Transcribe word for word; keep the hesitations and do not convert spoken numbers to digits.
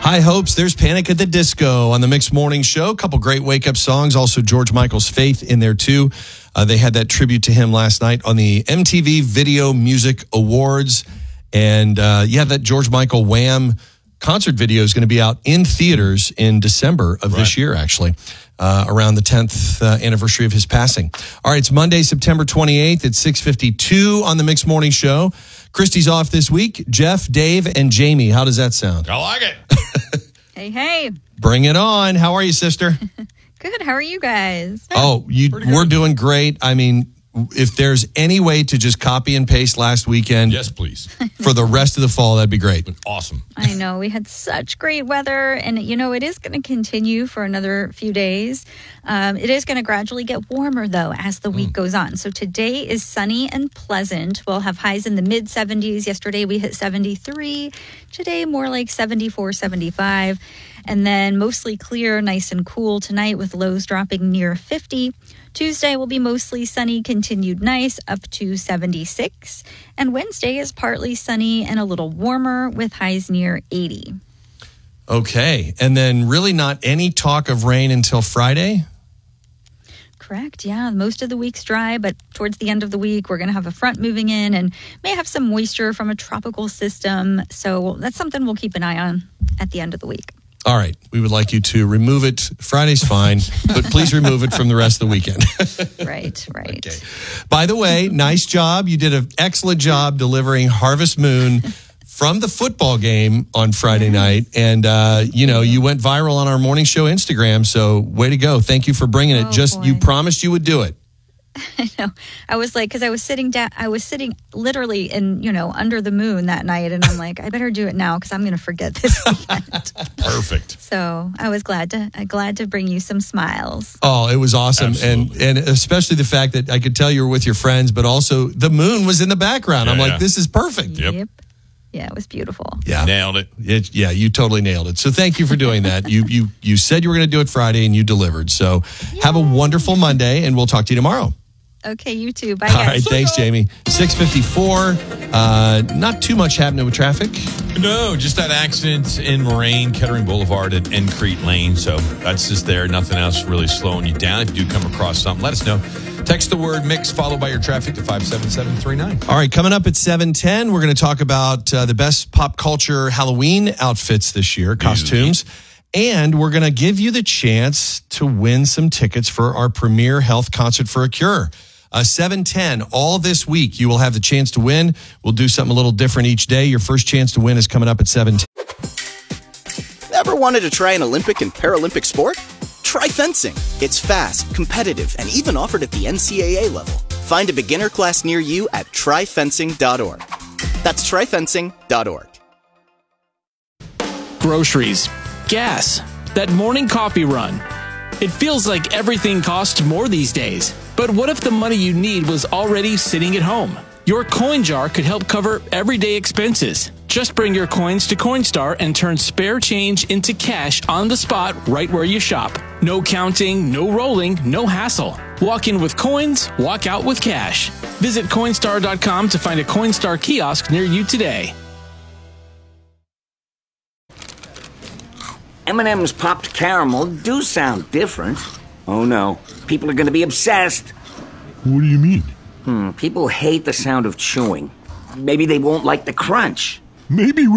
High hopes. There's Panic at the Disco on the Mixed Morning Show. A couple great wake-up songs. Also, George Michael's Faith in there, too. Uh, they had that tribute to him last night on the M T V Video Music Awards. And, uh, yeah, that George Michael Wham concert video is going to be out in theaters in December of right. this year, actually, uh, around the tenth uh, anniversary of his passing. All right, it's Monday, September twenty-eighth at six fifty-two on the Mixed Morning Show. Christy's off this week. Jeff, Dave, and Jamie. How does that sound? I like it. Hey, hey. Bring it on. How are you, sister? Good. How are you guys? Oh, you, we're doing great. I mean, if there's any way to just copy and paste last weekend. Yes, please. For the rest of the fall, that'd be great. Awesome. I know. We had such great weather. And, you know, it is going to continue for another few days. Um, it is going to gradually get warmer, though, as the week mm. goes on. So today is sunny and pleasant. We'll have highs in the mid seventies. Yesterday, we hit seventy-three. Today, more like seventy-four, seventy-five. And then mostly clear, nice and cool tonight with lows dropping near fifty. Tuesday will be mostly sunny, continued nice, up to seventy-six. And Wednesday is partly sunny and a little warmer with highs near eighty. Okay. And then really not any talk of rain until Friday? Correct. Yeah. Most of the week's dry, but towards the end of the week, we're going to have a front moving in and may have some moisture from a tropical system. So that's something we'll keep an eye on at the end of the week. All right. We would like you to remove it. Friday's fine, but please remove it from the rest of the weekend. Right, right. Okay. By the way, nice job. You did an excellent job delivering Harvest Moon from the football game on Friday night. And, uh, you know, you went viral on our morning show Instagram. So way to go. Thank you for bringing it. Oh, Just boy. You promised you would do it. I know. I was like, because I was sitting down, I was sitting literally in, you know, under the moon that night. And I'm like, I better do it now because I'm going to forget this weekend. Perfect. So I was glad to uh, glad to bring you some smiles. Oh, it was awesome. Absolutely. And and especially the fact that I could tell you were with your friends, but also the moon was in the background. Yeah, I'm like, yeah. this is perfect. Yep. Yep. Yeah, it was beautiful. Yeah. Nailed it. It, yeah, you totally nailed it. So thank you for doing that. you you you said you were going to do it Friday and you delivered. So Yay. Have a wonderful Monday and we'll talk to you tomorrow. Okay, you too. Bye, All guys. right, thanks, Jamie. six fifty-four. Uh, not too much happening with traffic. No, just that accident in Moraine, Kettering Boulevard and Encrete Lane. So that's just there. Nothing else really slowing you down. If you do come across something, let us know. Text the word mix followed by your traffic to five seven seven three nine. All right, coming up at seven ten, we're going to talk about uh, the best pop culture Halloween outfits this year, costumes. And we're going to give you the chance to win some tickets for our premier health concert for a cure. Uh, seven ten, all this week, you will have the chance to win. We'll do something a little different each day. Your first chance to win is coming up at seven ten. Ever wanted to try an Olympic and Paralympic sport? Try fencing. It's fast, competitive, and even offered at the N C A A level. Find a beginner class near you at try fencing dot org. That's try fencing dot org. Groceries, gas, that morning coffee run. It feels like everything costs more these days. But what if the money you need was already sitting at home? Your coin jar could help cover everyday expenses. Just bring your coins to Coinstar and turn spare change into cash on the spot right where you shop. No counting, no rolling, no hassle. Walk in with coins, walk out with cash. Visit Coinstar dot com to find a Coinstar kiosk near you today. M and M's popped caramel do sound different. Oh no, people are going to be obsessed. What do you mean? Hmm, people hate the sound of chewing. Maybe they won't like the crunch. Maybe we're